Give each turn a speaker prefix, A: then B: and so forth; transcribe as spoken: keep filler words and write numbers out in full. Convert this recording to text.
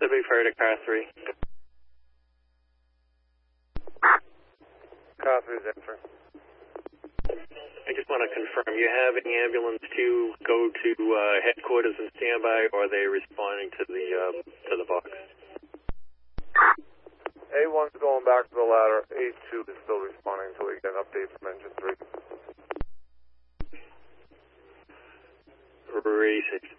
A: Pacific Fire to car three.
B: Car three is entering.
A: I just want to confirm, you have any ambulance to go to uh, headquarters and standby, or are they responding to the um, to the box?
B: A one's going back to the ladder. A two is still responding until we get an update from engine three.
A: Three six.